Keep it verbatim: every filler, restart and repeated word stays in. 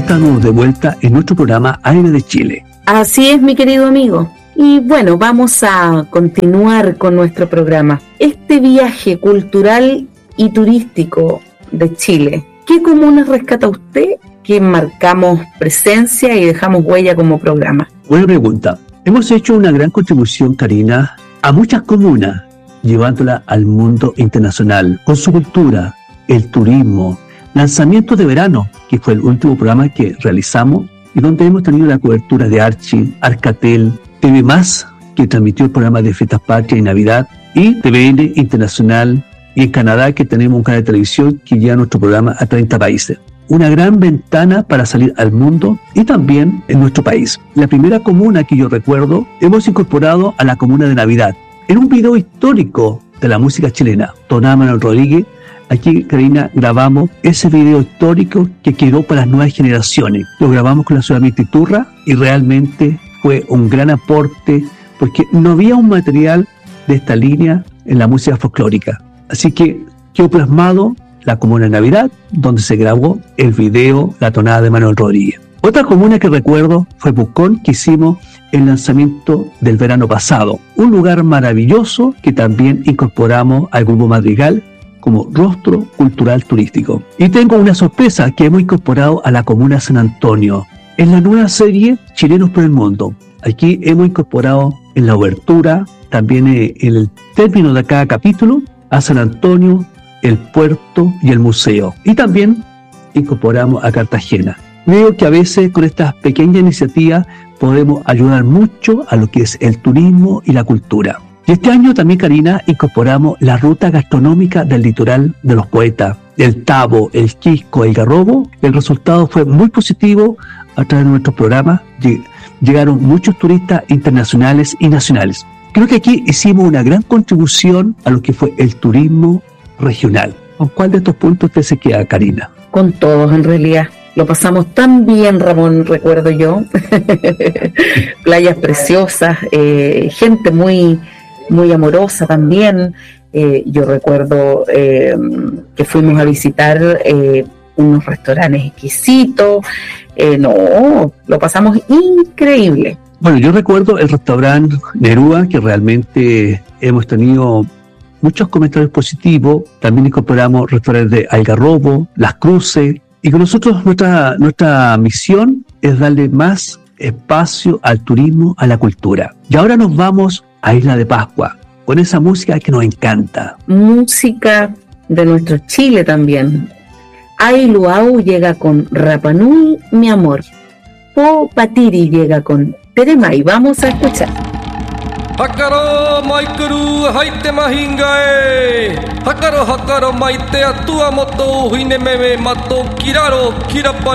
estamos de vuelta en nuestro programa Aire de Chile. Así es, mi querido amigo. Y bueno, vamos a continuar con nuestro programa. Este viaje cultural y turístico de Chile, ¿qué comunas rescata usted que marcamos presencia y dejamos huella como programa? Buena pregunta. Hemos hecho una gran contribución, Karina, a muchas comunas, llevándola al mundo internacional, con su cultura, el turismo, lanzamiento de verano, que fue el último programa que realizamos, y donde hemos tenido la cobertura de Archie, Arcatel, T V Más, que transmitió el programa de Fiestas Patrias y Navidad, y T V N Internacional, y en Canadá, que tenemos un canal de televisión que lleva nuestro programa a treinta países. Una gran ventana para salir al mundo y también en nuestro país. La primera comuna que yo recuerdo, hemos incorporado a la comuna de Navidad, en un video histórico de la música chilena. Tonada Manuel Rodríguez. Aquí, Karina, grabamos ese video histórico que quedó para las nuevas generaciones. Lo grabamos con la Solamente Iturra y realmente fue un gran aporte porque no había un material de esta línea en la música folclórica. Así que quedó plasmado la comuna de Navidad, donde se grabó el video La Tonada de Manuel Rodríguez. Otra comuna que recuerdo fue Pucón, que hicimos el lanzamiento del verano pasado. Un lugar maravilloso que también incorporamos al Grupo Madrigal como rostro cultural turístico. Y tengo una sorpresa que hemos incorporado a la comuna San Antonio en la nueva serie Chilenos por el Mundo. Aquí hemos incorporado en la obertura, también en el término de cada capítulo, a San Antonio, el puerto y el museo. Y también incorporamos a Cartagena. Veo que a veces con estas pequeñas iniciativas podemos ayudar mucho a lo que es el turismo y la cultura. Y este año también, Karina, incorporamos la ruta gastronómica del litoral de los poetas, el Tabo, el Quisco, el Garrobo. El resultado fue muy positivo a través de nuestros programas. Llegaron muchos turistas internacionales y nacionales. Creo que aquí hicimos una gran contribución a lo que fue el turismo regional. ¿Con cuál de estos puntos usted se queda, Karina? Con todos, en realidad. Lo pasamos tan bien, Ramón, recuerdo yo. Playas preciosas, eh, gente muy... muy amorosa también. Eh, yo recuerdo eh, que fuimos a visitar eh, unos restaurantes exquisitos. Eh, no, lo pasamos increíble. Bueno, yo recuerdo el restaurante Nerúa, que realmente hemos tenido muchos comentarios positivos. También incorporamos restaurantes de Algarrobo, Las Cruces, y con nosotros nuestra, nuestra misión es darle más espacio al turismo, a la cultura. Y ahora nos vamos a Isla de Pascua, con esa música que nos encanta. Música de nuestro Chile también. Ai Luau llega con Rapanui, mi amor. Po Patiri llega con Teremai. Vamos a escuchar. Hakaro maikuru haite mahingae. Hakaro hakaro maite atua moto huine meme mato kiraro kirapa